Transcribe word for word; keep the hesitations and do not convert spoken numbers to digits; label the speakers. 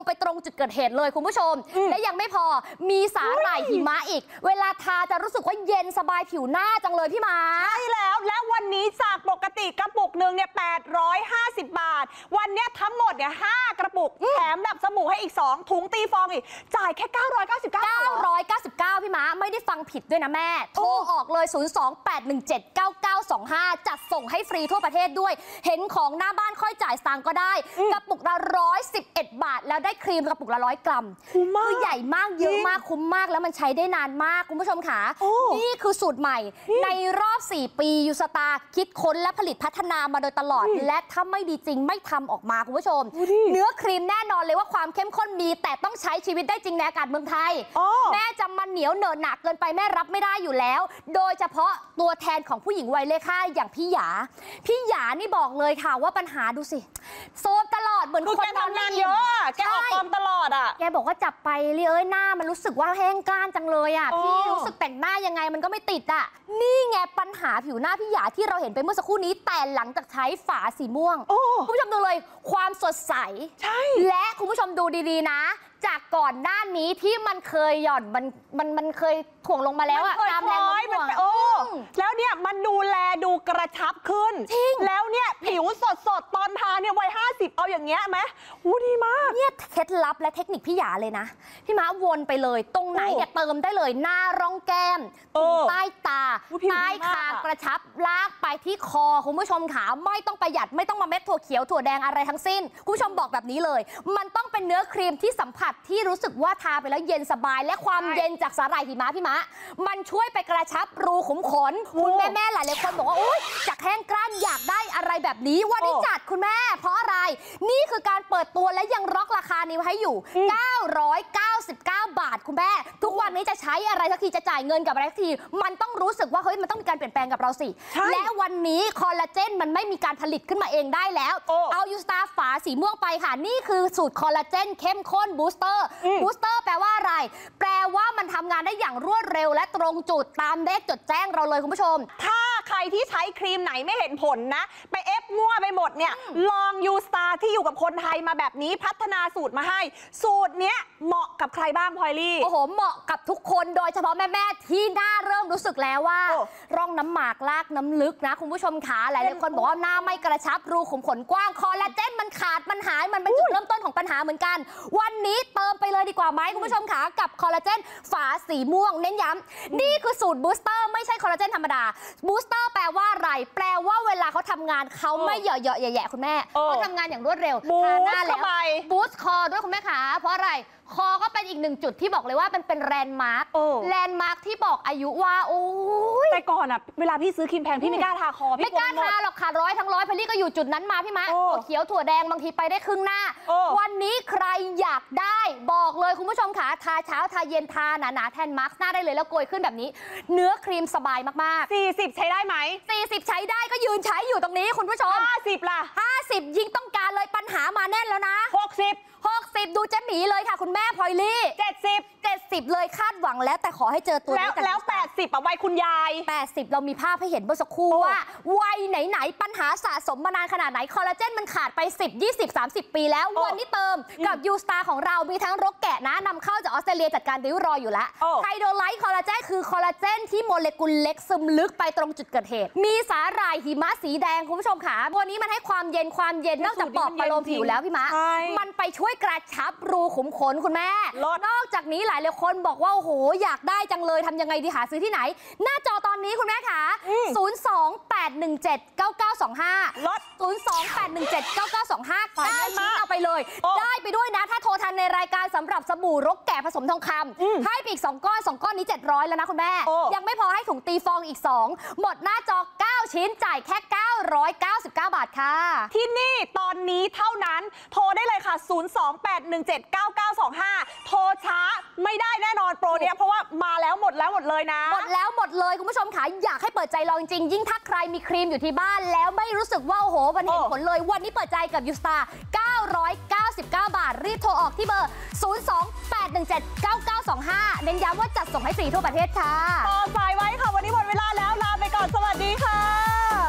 Speaker 1: ไปตรงจุดเกิดเหตุเลยคุณผู้ชมและยังไม่พอมีสาหร่ายหิมะอีกเวลาทาจะรู้สึกว่าเย็นสบายผิวหน้าจังเลยพี่มา
Speaker 2: ใช่แล้วและวันนี้จากปกติกระปุกหนึ่งเนี่ยแปดร้อยห้าสิบบาทวันนี้ทั้งหมดเนี่ยห้ากระปุกแถมแบบสบู่ให้อีกสองถุงตีฟองอีกจ่ายแค่เก้าร้อยเก้าสิบเก้า
Speaker 1: เก้าร้อยเก้าสิบเก้าพี่ม้าไม่ได้ฟังผิดด้วยนะแม่โทรออกเลยศูนย์ สอง แปด หนึ่ง เจ็ด เก้า เก้า สอง ห้าจัดส่งให้ฟรีทั่วประเทศด้วยเห็นของหน้าบ้านค่อยจ่ายสตางค์ก็ได้กระปุกละหนึ่งร้อยสิบเอ็ดบาทแล้วได้ครีมกระปุกละร้อยกรัมคือใหญ่มากเยอะมากคุ้มมากแล้วมันใช้ได้นานมากคุณผู้ชมค่ะนี่คือสูตรใหม่ในรอบสี่ปียูสตาคิดค้นและผลิตพัฒนามาโดยตลอดและถ้าไม่ดีจริงไม่ทำออกมาคุณผู้ชมเนื้อครีมแน่นอนเลยว่าความเข้มข้นมีแต่ต้องใช้ชีวิตได้จริงในอากาศเมืองไทยแม่จะมันเหนียวเหนอะหนักเกินไปแม่รับไม่ได้อยู่แล้วโดยเฉพาะตัวแทนของผู้หญิงวัยเลขห้าอย่างพี่หยาพี่หยานี่บอกเลยค่ะว่าปัญหาดูสิโซมตลอดเหมือนคน
Speaker 2: ทำงานเยอะแกออกกองตลอดอ่ะ
Speaker 1: แกบอกว่าจับไปเอ้ยหน้ามันรู้สึกว่าแห้งก้านจังเลยอ่ะพี่รู้สึกแต่งหน้ายังไงมันก็ไม่ติดอ่ะนี่ไงปัญหาผิวหน้าพี่หยาที่เราเห็นไปเมื่อสักครู่นี้แต่หลังจากใช้ฝาสีม่วงคุณผู้ชมดูเลยความสดใสใช่และคุณผู้ชมดูดีๆนะจากก่อนหน้านี้ที่มันเคยหย่อนมันมันมันเคยถ่วงลงมาแล้วอะตามแรงโน้มถ่วง
Speaker 2: แล้วเนี่ยมันดูแลดูกระชับขึ้นแล้วเนี่ยผิวสดสดตอนทาเนี่ยวัยห้าสิบเอาอย่างเงี้ยไหมอู้ดีมาก
Speaker 1: เนี่ยเคล็ดลับและเทคนิคพี่หยาเลยนะพี่ม้าวนไปเลยตรงไหนเนี่ยเติมได้เลยหน้าร่องแก้มใต้ตาใต้คางกระชับลากไปที่คอคุณผู้ชมขาไม่ต้องประหยัดไม่ต้องมาเม็ดถั่วเขียวถั่วแดงอะไรทั้งสิ้นคุณผู้ชมบอกแบบนี้เลยมันต้องเป็นเนื้อครีมที่สัมผัสที่รู้สึกว่าทาไปแล้วเย็นสบายและความเย็นจากสาหร่ายหิมะพี่มะมันช่วยไปกระชับรูขุมขนคุณแม่แม่หลายๆคนบอกว่าอุ๊ยจากแห้งกร้านอยากได้อะไรแบบนี้วันนี้จัดคุณแม่เพราะอะไรนี่คือการเปิดตัวและยังร็อกราคานี้ให้อยู่เก้าร้อยเก้าสิบเก้าบาทคุณแม่ทุกวันนี้จะใช้อะไรสักทีจะจ่ายเงินกับอะไรสักทีมันต้องรู้สึกว่าเฮ้ยมันต้องมีการเปลี่ยนแปลงกับเราสิและวันนี้คอลลาเจนมันไม่มีการผลิตขึ้นมาเองได้แล้วเอายูสตาฝาสีม่วงไปค่ะนี่คือสูตรคอลลาเจนเข้มข้นบูสเตอร์บูสเตอร์แปลว่าอะไรแปลว่ามันทำงานได้อย่างรวดเร็วและตรงจุดตามเลขจดแจ้งเราเลยคุณผู้ชม
Speaker 2: ถ้าใครที่ใช้ครีมไหนไม่เห็นผลนะไปเอฟมั่วไปหมดเนี่ยลองยูสตาที่อยู่กับคนไทยมาแบบนี้พัฒนาสูตรมาให้สูตรเนี้ยเหมาะกับใครบ้างพลอยลี่
Speaker 1: โอ้โหเหมาะกับทุกคนโดยเฉพาะแม่ๆที่หน้าเริ่มรู้สึกแล้วว่าร่องน้ำหมากลากน้ำลึกนะคุณผู้ชมขาหลายๆคนบอกว่าหน้าไม่กระชับรูขุมขนกว้างคอลลาเจนมันขาดมันหายมันเป็นจุดเริ่มต้นของปัญหาเหมือนกันวันนี้เติมไปเลยดีกว่าไหมคุณผู้ชมขากับคอลลาเจนฝาสีม่วงเน้นย้ำนี่คือสูตรบูสเตอร์ไม่ใช่คอลลาเจนธรรมดาบูสเตอร์แปลว่าอะไรแปลว่าเวลาเขาทำงานเขาไม่เหยาะเหยาะแย่ๆคุณแม่เขาทำงานอย่างรวดเร็ว
Speaker 2: ทาหน้าแล้ว
Speaker 1: บูสต์คอด้วยคุณแม่ขาเพราะอะไรคอก็เป็นอีกหนึ่งจุดที่บอกเลยว่ามันเป็นแลนด์มาร์คแลนด์มาร์คที่บอกอายุว่าโอ้ย
Speaker 2: แต่ก่อนอะเวลาพี่ซื้อครีมแพงพี่ไม่กล้าทาคอพี่
Speaker 1: ไม่กล้าทาหรอกค่ะร้อยทั้งร้อยพอลี่ก็อยู่จุดนั้นมาพี่มะถั่วเขียวถั่วแดงบางทีไปได้ครึ่งหน้าวันนี้ใครอยากได้บอกเลยคุณผู้ชมขาทาเช้าทาเย็นทาหนาๆแทนมาร์คหน้าได้เลยแล้วโกยขึ้นแบบนี้เนื้อครีมสบายมาก
Speaker 2: ๆสี่สิบใช้ได้ไหม
Speaker 1: สี่สิบใช้ได้ก็ยืนใช้อยู่ตรงนี้คุณผู้ชม
Speaker 2: ห้าสิบล่ะ
Speaker 1: ห้าสิบยิ่งต้องการเลยปัญหามาแน่นแล้วนะ
Speaker 2: หกสิบ
Speaker 1: หกสิบดูเจ๊หมีเลยค่ะคุณแม่พลอยลี่
Speaker 2: เจ็ดสิบ
Speaker 1: เจ็ดสิบเลยคาดหวังแล้วแต่ขอให้เจอตัว
Speaker 2: นี้กันแล้วแปดสิบอะวัยคุณยาย
Speaker 1: แปดสิบเรามีภาพให้เห็นเมื่อสักครู่ว่าวัยไหนๆปัญหาสะสมมานานขนาดไหนคอลลาเจนมันขาดไปสิบ ยี่สิบ สามสิบปีแล้ววันนี้เติมกับยูสตาของเรามีทั้งรกแกะนะนำเข้าจากออสเตรเลียจัดการริ้วรอยอยู่แล้วไฮโดรไลท์คอลลาเจนคือคอลลาเจนที่โมเลกุลเล็กซึมลึกไปตรงจุดเกิดเหตุมีสาหร่ายหิมะสีแดงคุณผู้ชมขาตัวนี้มันให้ความเย็นความเย็นนอกจากปลอบประโลมผิวแล้วพี่มะมันไปช่วยกระชับรูขุมขนคุณแม่นอกจากนี้หลายหลายคนบอกว่าโอ้โหอยากได้จังเลยทำยังไงดีหาซื้อที่ไหนหน้าจอตอนนี้คุณแม่ค่ะศูนย์ สอง แปด หนึ่ง เจ็ด เก้า เก้า สอง ห้าลดศูนย์ สอง แปด หนึ่ง เจ็ด เก้า เก้า สอง ห้าได้ชิ้นเอาไปเลยได้ไปด้วยนะถ้าโทรทันในรายการสำหรับสบู่รกแกะผสมทองคำให้อีกสองก้อนสองก้อนนี้เจ็ดร้อยแล้วนะคุณแม่ยังไม่พอให้ถุงตีฟองอีกสองหมดหน้าจอเก้าชิ้นจ่ายแค่เก้าร้อยเก้าสิบเก้าบาทค่ะ
Speaker 2: ที่นี่ตอนนี้เท่านั้นโทรได้เลยค่ะศูนย์ สอง แปด หนึ่ง เจ็ด เก้า เก้า สอง ห้าโทรช้าไม่ได้แน่นอนโปรเนี้ยเพราะว่ามาแล้วหมดแล้วหมดเลยนะ
Speaker 1: หมดแล้วหมดเลยคุณผู้ชมค่ะอยากให้เปิดใจลองจริงยิ่งถ้าใครมีครีมอยู่ที่บ้านแล้วไม่รู้สึกว่าโอ้โหมันเห็นผลเลยวันนี้เปิดใจกับยูสตาเก้าร้อยเก้าสิบเก้าบาทรีบโทรออกที่เบอร์ศูนย์ สอง แปด หนึ่ง เจ็ด เก้า เก้า สอง ห้าเน้นย้ำว่าจัดส่งให้ฟรีทั่วประเทศค่ะ
Speaker 2: ต่อสายไว้ค่ะวันนี้หมดเวลาแล้วลาไปก่อนสวัสดีค่ะ